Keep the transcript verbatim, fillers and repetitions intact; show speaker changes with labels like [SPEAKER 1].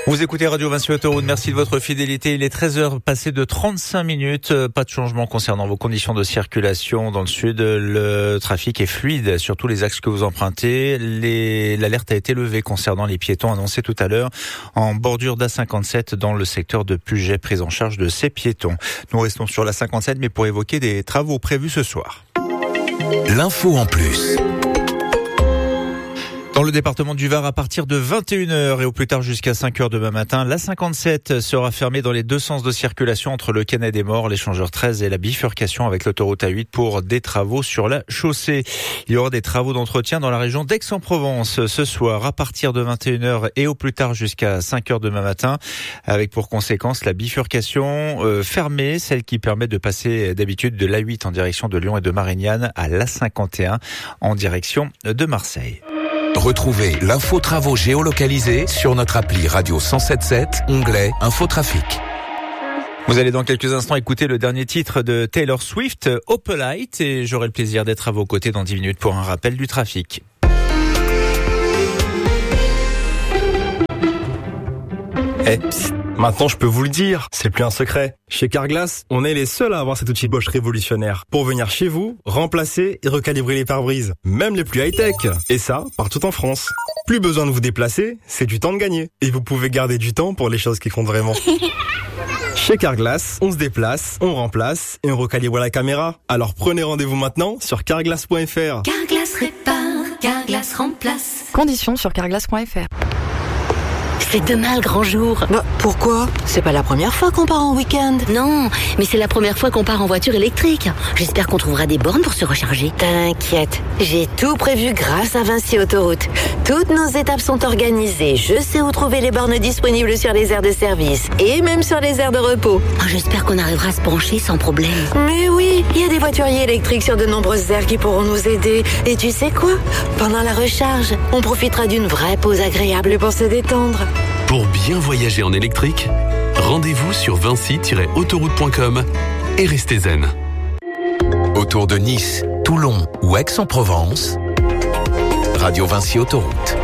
[SPEAKER 1] Vous écoutez Radio Vinci Autoroute, merci de votre fidélité. Il est treize heures passées de trente-cinq minutes. Pas de changement concernant vos conditions de circulation dans le sud. Le trafic est fluide sur tous les axes que vous empruntez. Les... L'alerte a été levée concernant les piétons annoncés tout à l'heure en bordure d'A cinquante-sept dans le secteur de Puget, prise en charge de ces piétons. Nous restons sur la cinquante-sept mais pour évoquer des travaux prévus ce soir.
[SPEAKER 2] L'info en plus.
[SPEAKER 1] Dans le département du Var, à partir de vingt et une heures et au plus tard jusqu'à cinq heures demain matin, l'A cinquante-sept sera fermée dans les deux sens de circulation entre le Canet des Morts, l'échangeur treize et la bifurcation avec l'autoroute A huit pour des travaux sur la chaussée. Il y aura des travaux d'entretien dans la région d'Aix-en-Provence ce soir à partir de vingt et une heures et au plus tard jusqu'à cinq heures demain matin, avec pour conséquence la bifurcation euh, fermée, celle qui permet de passer d'habitude de l'A huit en direction de Lyon et de Marignane à l'A cinquante et un en direction de Marseille.
[SPEAKER 2] Retrouvez l'info travaux géolocalisée sur notre appli Radio cent sept sept, onglet Infotrafic.
[SPEAKER 1] Vous allez dans quelques instants écouter le dernier titre de Taylor Swift, Opalite, et j'aurai le plaisir d'être à vos côtés dans dix minutes pour un rappel du trafic.
[SPEAKER 3] Eh, psst, maintenant je peux vous le dire, c'est plus un secret. Chez Carglass, on est les seuls à avoir cet outil Bosch révolutionnaire pour venir chez vous, remplacer et recalibrer les pare-brises, même les plus high-tech. Et ça, partout en France. Plus besoin de vous déplacer, c'est du temps de gagner. Et vous pouvez garder du temps pour les choses qui comptent vraiment. Chez Carglass, on se déplace, on remplace et on recalibre la caméra. Alors prenez rendez-vous maintenant sur carglass point f r.
[SPEAKER 4] Carglass répare, Carglass remplace.
[SPEAKER 5] Conditions sur carglass point f r.
[SPEAKER 4] C'est demain le grand jour.
[SPEAKER 6] Bah, pourquoi ? C'est pas la première fois qu'on part en week-end.
[SPEAKER 4] Non, mais c'est la première fois qu'on part en voiture électrique. J'espère qu'on trouvera des bornes pour se recharger.
[SPEAKER 6] T'inquiète, j'ai tout prévu grâce à Vinci Autoroute. Toutes nos étapes sont organisées. Je sais où trouver les bornes disponibles sur les aires de service et même sur les aires de repos.
[SPEAKER 4] Oh, j'espère qu'on arrivera à se brancher sans problème.
[SPEAKER 6] Mais oui, il y a des voituriers électriques sur de nombreuses aires qui pourront nous aider. Et tu sais quoi ? Pendant la recharge, on profitera d'une vraie pause agréable pour se détendre.
[SPEAKER 7] Pour bien voyager en électrique, rendez-vous sur vinci tiret autoroute point com et restez zen.
[SPEAKER 2] Autour de Nice, Toulon ou Aix-en-Provence, Radio Vinci Autoroute.